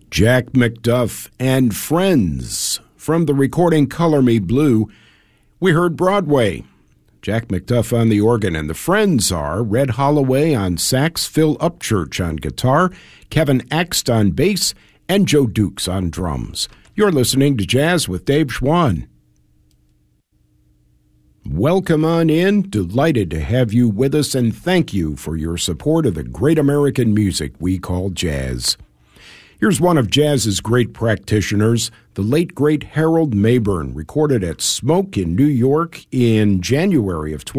Jack McDuff and Friends. From the recording Color Me Blue, we heard Broadway. Jack McDuff on the organ, and the Friends are Red Holloway on sax, Phil Upchurch on guitar, Kevin Axt on bass, and Joe Dukes on drums. You're listening to Jazz with Dave Schwann. Welcome on in. Delighted to have you with us, and thank you for your support of the great American music we call jazz. Here's one of jazz's great practitioners, the late, great Harold Mabern, recorded at Smoke in New York in January of